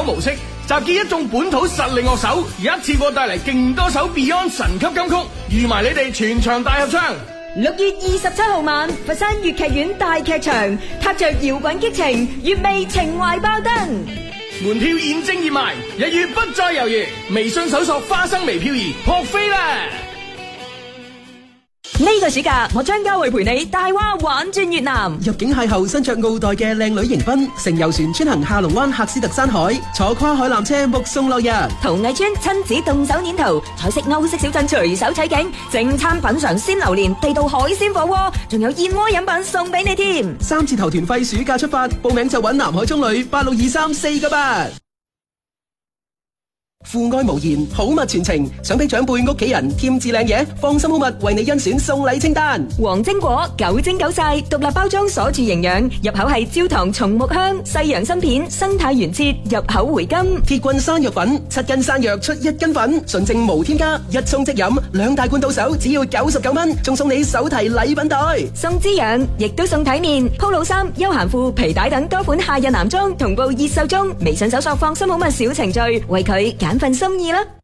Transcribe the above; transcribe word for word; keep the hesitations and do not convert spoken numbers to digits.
模式，集結一眾本土實力樂手，一次過帶嚟勁多首 Beyond 神級金曲，預埋你哋全場大合唱。 六月二十七號晚，佛山粵劇院大劇場，踏着搖滾激情，粵味情懷爆燈。 門票現正熱賣，一於不再猶豫，微信搜索花生微漂兒撲飛啦！ 呢個暑假，我張家慧陪你大蛙玩轉越南。 入境邂逅身着奧黛嘅靚女迎賓，乘遊船穿行下龍灣喀斯特山海，坐跨海纜車目送落日。 陶藝村親子動手捏陶，彩色歐式小鎮隨手取景，正餐品嘗鮮榴蓮、地道海鮮火鍋，仲有燕窩飲品送俾你添。 三字頭團費暑假出發，報名就揾南海中旅八六二三四個八。父愛無言，好物傳情。想俾長輩屋企人添置靚嘢，放心好物為你甄選送禮清單。黃精果九蒸九晒，獨立包裝鎖住營養，入口係焦糖松木香、西洋參片、生態原切，入口回甘。鐵棍山藥粉，七斤山藥出一斤粉，純正無添加，一沖即飲，兩大罐到手只要九十九蚊，仲送你手提禮品袋。送滋養，亦都送體面。Polo衫、休閒褲、皮帶等多款夏日男裝同步熱售中。微信搜索放心好物小程序，為佢揀份心意啦。